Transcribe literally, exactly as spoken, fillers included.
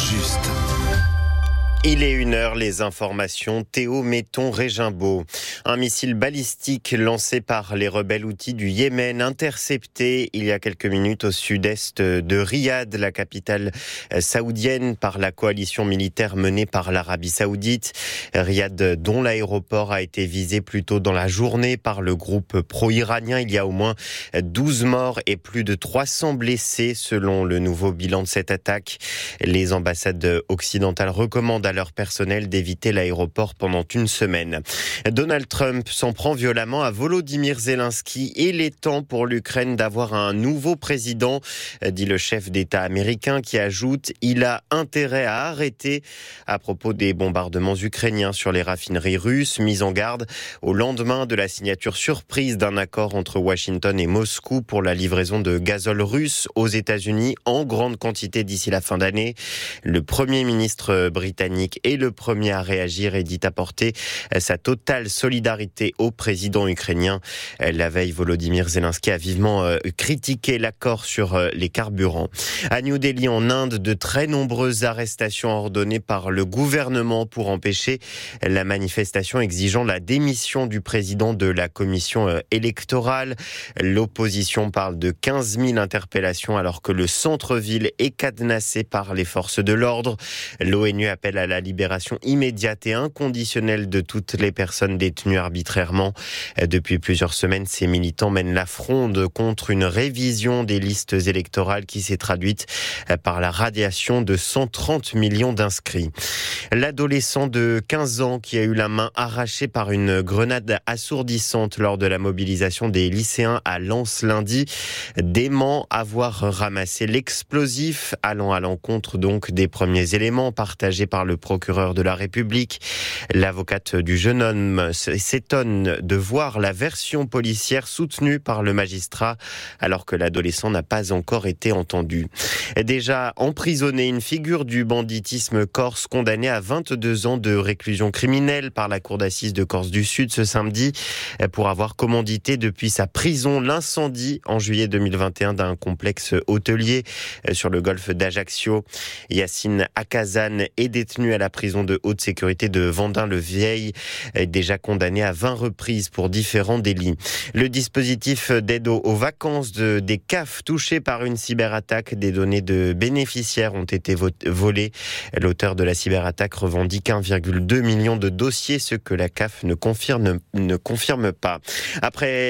juste. Il est une heure, les informations, Théo Metton-Régimbaud. Un missile balistique lancé par les rebelles houthis du Yémen, intercepté il y a quelques minutes au sud-est de Riyad, la capitale saoudienne, par la coalition militaire menée par l'Arabie saoudite. Riyad, dont l'aéroport a été visé plus tôt dans la journée par le groupe pro-iranien. Il y a au moins douze morts et plus de trois cents blessés selon le nouveau bilan de cette attaque. Les ambassades occidentales recommandent à leur personnel d'éviter l'aéroport pendant une semaine. Donald Trump s'en prend violemment à Volodymyr Zelensky. Il est temps pour l'Ukraine d'avoir un nouveau président, dit le chef d'État américain, qui ajoute « Il a intérêt à arrêter » à propos des bombardements ukrainiens sur les raffineries russes, mis en garde au lendemain de la signature surprise d'un accord entre Washington et Moscou pour la livraison de gazole russe aux États-Unis en grande quantité d'ici la fin d'année. Le Premier ministre britannique est le premier à réagir et dit apporter sa totale solidarité au président ukrainien. La veille, Volodymyr Zelensky a vivement critiqué l'accord sur les carburants. À New Delhi, en Inde, de très nombreuses arrestations ordonnées par le gouvernement pour empêcher la manifestation exigeant la démission du président de la commission électorale. L'opposition parle de quinze mille interpellations alors que le centre-ville est cadenassé par les forces de l'ordre. L'ONU appelle à la libération immédiate et inconditionnelle de toutes les personnes détenues arbitrairement. Depuis plusieurs semaines, ces militants mènent la fronde contre une révision des listes électorales qui s'est traduite par la radiation de cent trente millions d'inscrits. L'adolescent de quinze ans qui a eu la main arrachée par une grenade assourdissante lors de la mobilisation des lycéens à Lens lundi dément avoir ramassé l'explosif allant à l'encontre donc des premiers éléments partagés par le procureur de la République. L'avocate du jeune homme s'étonne de voir la version policière soutenue par le magistrat alors que l'adolescent n'a pas encore été entendu. Déjà emprisonné, une figure du banditisme corse condamnée à vingt-deux ans de réclusion criminelle par la cour d'assises de Corse du Sud ce samedi pour avoir commandité depuis sa prison l'incendie en juillet deux mille vingt et un d'un complexe hôtelier sur le golfe d'Ajaccio. Yacine Akazan est détenu à la prison de haute sécurité de Vendin-le-Vieil, déjà condamné à vingt reprises pour différents délits. Le dispositif d'aide aux vacances de, des C A F touchés par une cyberattaque, des données de bénéficiaires ont été volées. L'auteur de la cyberattaque revendique un virgule deux million de dossiers, ce que la C A F ne confirme, ne confirme pas. Après